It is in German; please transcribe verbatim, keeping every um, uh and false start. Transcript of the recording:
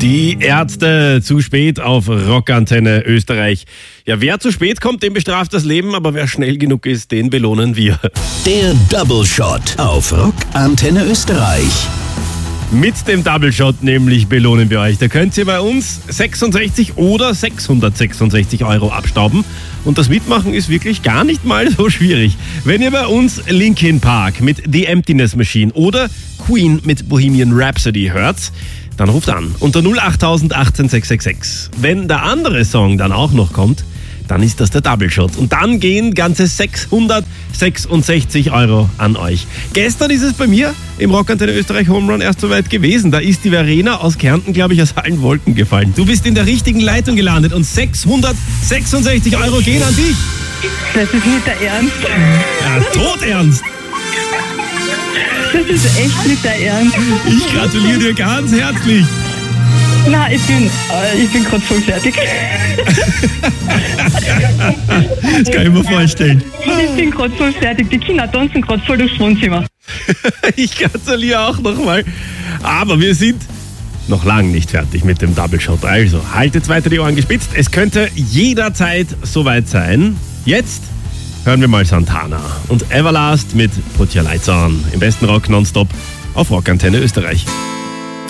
Die Ärzte zu spät auf Rockantenne Österreich. Ja, wer zu spät kommt, den bestraft das Leben, aber wer schnell genug ist, den belohnen wir. Der Double Shot auf Rockantenne Österreich. Mit dem Double Shot nämlich belohnen wir euch. Da könnt ihr bei uns sechsundsechzig oder sechshundertsechsundsechzig Euro abstauben. Und das Mitmachen ist wirklich gar nicht mal so schwierig. Wenn ihr bei uns Linkin Park mit The Emptiness Machine oder Queen mit Bohemian Rhapsody hört, dann ruft an unter null acht null acht achtzehn sechs sechs sechs. Wenn der andere Song dann auch noch kommt, dann ist das der Double Shot. Und dann gehen ganze sechshundertsechsundsechzig Euro an euch. Gestern ist es bei mir im Rockantenne Österreich Home Run erst soweit gewesen. Da ist die Verena aus Kärnten, glaube ich, aus allen Wolken gefallen. Du bist in der richtigen Leitung gelandet und sechshundertsechsundsechzig Euro gehen an dich. Das ist nicht der Ernst. Ja, todernst. Das ist echt nicht der Ernst. Ich gratuliere dir ganz herzlich. Nein, ich bin, äh, ich bin gerade voll fertig. Das kann ich mir vorstellen. Ich bin gerade voll fertig. Die Kinder tanzen gerade voll durchs Wohnzimmer. Ich gratuliere auch nochmal. Aber wir sind noch lang nicht fertig mit dem Double Shot. Also haltet weiter die Ohren gespitzt. Es könnte jederzeit soweit sein. Jetzt hören wir mal Santana und Everlast mit Put Your Lights On. Im besten Rock nonstop auf Rockantenne Österreich.